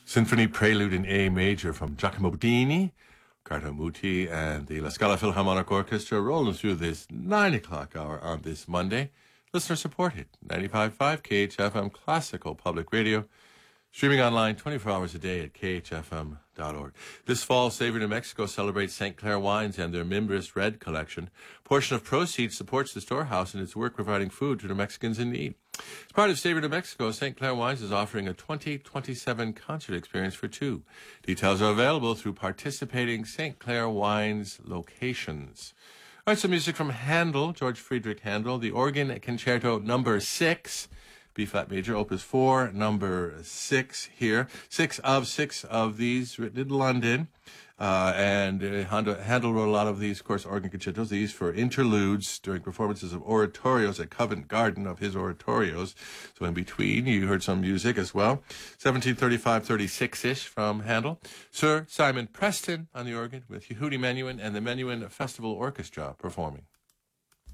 Symphony Prelude in A major from Giacomo Puccini, Riccardo Muti, and the La Scala Philharmonic Orchestra rolling through this 9 o'clock hour on this Monday. Listener supported, 95.5 KHFM Classical Public Radio, streaming online 24 hours a day at khfm.org. This fall, Savor New Mexico celebrates St. Clair Wines and their Mimbres Red collection. A portion of proceeds supports the storehouse and its work providing food to New Mexicans in need. As part of Savor New Mexico, St. Clair Wines is offering a 2027 concert experience for two. Details are available through participating St. Clair Wines locations. All right, some music from Handel, George Friedrich Handel, the Organ Concerto number 6, B-flat major, opus 4, number 6 here. Six of these written in London. Handel wrote a lot of these, of course, organ concertos, these for interludes during performances of oratorios at Covent Garden, of his oratorios. So in between, you heard some music as well. 1735-36-ish from Handel. Sir Simon Preston on the organ with Yehudi Menuhin and the Menuhin Festival Orchestra performing.